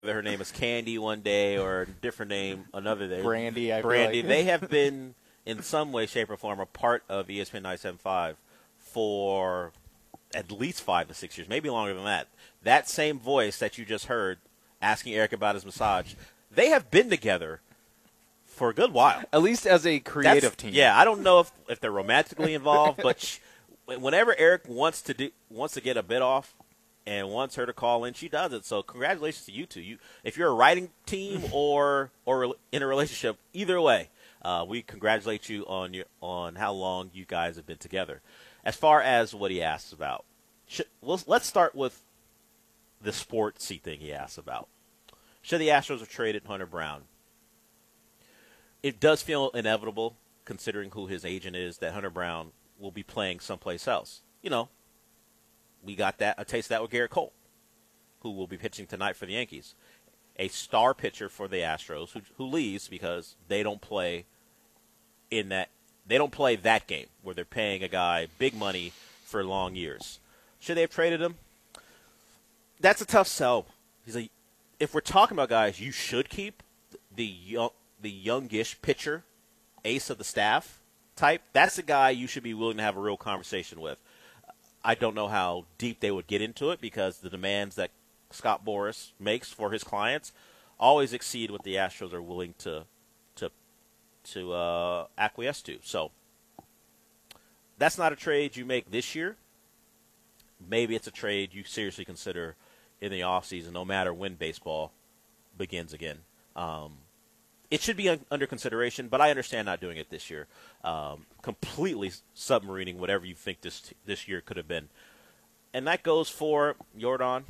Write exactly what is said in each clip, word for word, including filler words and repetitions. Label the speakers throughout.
Speaker 1: her name is Candy one day or a different name another day.
Speaker 2: Brandy, I
Speaker 1: Brandy.
Speaker 2: feel like.
Speaker 1: They have been, in some way, shape, or form, a part of E S P N ninety-seven point five for at least five to six years, maybe longer than that. That same voice that you just heard asking Eric about his massage, they have been together for a good while.
Speaker 2: At least as a creative
Speaker 1: That's,
Speaker 2: team.
Speaker 1: Yeah, I don't know if, if they're romantically involved, but sh- whenever Eric wants to do wants to get a bit off and wants her to call in, she does it. So congratulations to you two. You, if you're a writing team or or in a relationship, either way, uh, we congratulate you on your on how long you guys have been together. As far as what he asks about, should, well, let's start with the sportsy thing he asks about. Should the Astros have traded Hunter Brown? It does feel inevitable, considering who his agent is, that Hunter Brown will be playing someplace else. You know, we got that a taste of that with Garrett Cole, who will be pitching tonight for the Yankees. A star pitcher for the Astros who, who leaves because they don't play in that they don't play that game where they're paying a guy big money for long years. Should they have traded him? That's a tough sell. He's a, if we're talking about guys you should keep, the young, the youngish pitcher, ace of the staff type, that's a guy you should be willing to have a real conversation with. I don't know how deep they would get into it because the demands that Scott Boras makes for his clients always exceed what the Astros are willing to to to uh, acquiesce to. So that's not a trade you make this year. Maybe it's a trade you seriously consider in the offseason, no matter when baseball begins again. Um, it should be un- under consideration, but I understand not doing it this year. Um, completely submarining whatever you think this t- this year could have been. And that goes for Yordan.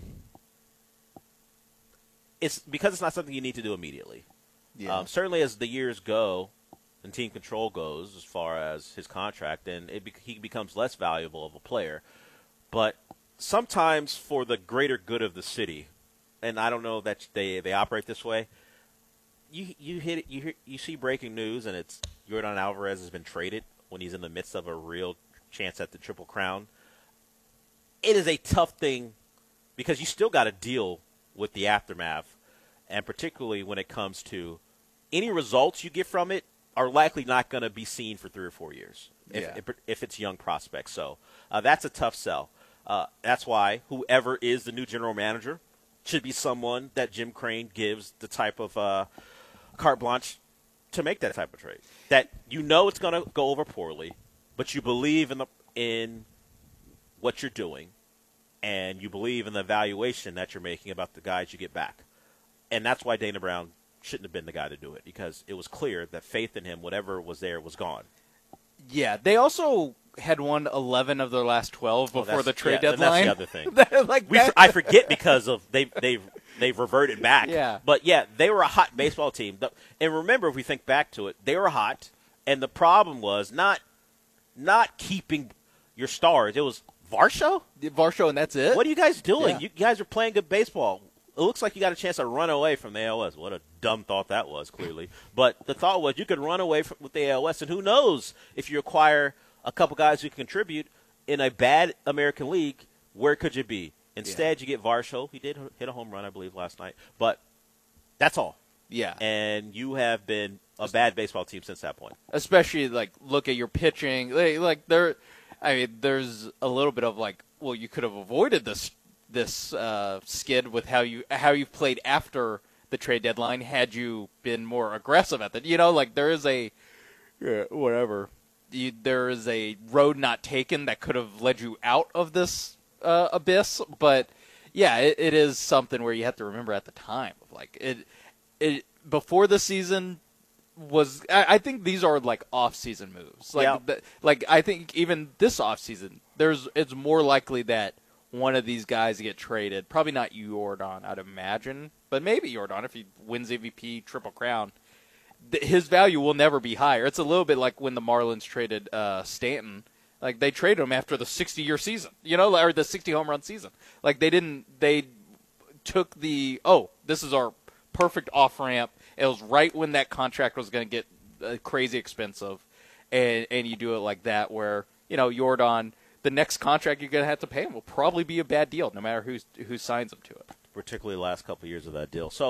Speaker 1: It's because it's not something you need to do immediately.
Speaker 2: Yeah.
Speaker 1: Um, certainly as the years go and team control goes as far as his contract, then it be- he becomes less valuable of a player. But sometimes for the greater good of the city, and I don't know that they, they operate this way, you you hit it, you hear, you see breaking news and it's Yordan Alvarez has been traded when he's in the midst of a real chance at the Triple Crown. It is a tough thing because you still got to deal with the aftermath, and particularly when it comes to any results you get from it are likely not going to be seen for three or four years if,
Speaker 2: Yeah.
Speaker 1: if, if it's young prospects. So uh, that's a tough sell. Uh, that's why whoever is the new general manager should be someone that Jim Crane gives the type of uh, carte blanche to make that type of trade. That you know it's going to go over poorly, but you believe in the in what you're doing, and you believe in the evaluation that you're making about the guys you get back. And that's why Dana Brown shouldn't have been the guy to do it, because it was clear that faith in him, whatever was there, was gone.
Speaker 2: Yeah, they also had won eleven of their last twelve before
Speaker 1: Well,
Speaker 2: the trade
Speaker 1: yeah,
Speaker 2: deadline.
Speaker 1: That's the other thing.
Speaker 2: like
Speaker 1: we,
Speaker 2: that.
Speaker 1: I forget because of they they've they've reverted back.
Speaker 2: Yeah.
Speaker 1: But yeah, they were a hot baseball team. And remember, if we think back to it, they were hot, and the problem was not not keeping your stars. It was Varsho.
Speaker 2: Varsho, and that's it.
Speaker 1: What are you guys doing?
Speaker 2: Yeah.
Speaker 1: You guys are playing good baseball. It looks like you got a chance to run away from the A L S. What a dumb thought that was, clearly. But the thought was you could run away from, with the A L S, and who knows if you acquire a couple guys who can contribute in a bad American League, where could you be? Instead, yeah. you get Varsho. He did hit a home run, I believe, last night. But that's all.
Speaker 2: Yeah.
Speaker 1: And you have been a bad baseball team since that point.
Speaker 2: Especially, like, look at your pitching. Like, like there, I mean, there's a little bit of, like, well, you could have avoided this this uh, skid with how you how you've played after the trade deadline had you been more aggressive at it. You know, like, there is a, uh, whatever, you, there is a road not taken that could have led you out of this uh, abyss. But, yeah, it, it is something where you have to remember at the time. Like, it, it before the season was, I, I think these are, like, off-season moves. Like,
Speaker 1: yeah.
Speaker 2: the, like, I think even this off-season, there's it's more likely that one of these guys get traded. Probably not Yordan, I'd imagine, but maybe Yordan if he wins M V P, Triple Crown. Th- his value will never be higher. It's a little bit like when the Marlins traded uh, Stanton. Like, they traded him after the sixty-year season, you know, or the sixty-home run season. Like, they didn't – they took the, oh, this is our perfect off-ramp. It was right when that contract was going to get uh, crazy expensive, and, and you do it like that where, you know, Yordan – the next contract you're going to have to pay him will probably be a bad deal, no matter who's, who signs him to it.
Speaker 1: particularly the last couple of years of that deal. So